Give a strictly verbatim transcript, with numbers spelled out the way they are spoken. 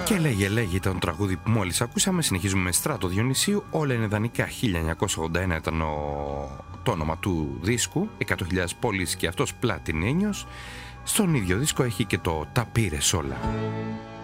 Και λέγε, λέγε ήταν το τραγούδι που μόλις ακούσαμε. Συνεχίζουμε με Στράτο Διονυσίου. Όλα είναι ιδανικά. χίλια εννιακόσια ογδόντα ένα ήταν ο... το όνομα του δίσκου. εκατό χιλιάδες πωλήσεις και αυτός πλατινένιος. Στον ίδιο δίσκο έχει και το «Τα πήρες όλα».